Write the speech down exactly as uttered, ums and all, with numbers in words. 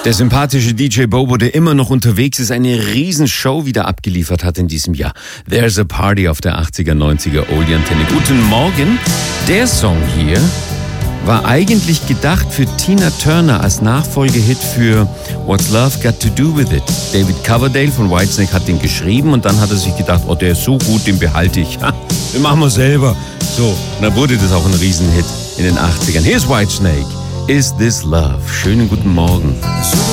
Der sympathische D J Bobo, der immer noch unterwegs ist, eine Riesenshow wieder abgeliefert hat in diesem Jahr. There's a Party auf der achtziger, neunziger Oldie-Antenne. Guten Morgen. Der Song hier war eigentlich gedacht für Tina Turner als Nachfolgehit für What's Love Got to Do With It. David Coverdale von Whitesnake hat den geschrieben und dann hat er sich gedacht, oh, der ist so gut, den behalte ich. Ha, den machen wir selber. So, und dann wurde das auch ein Riesenhit in den achtzigern. Hier ist Whitesnake. Is This Love? Schönen guten Morgen.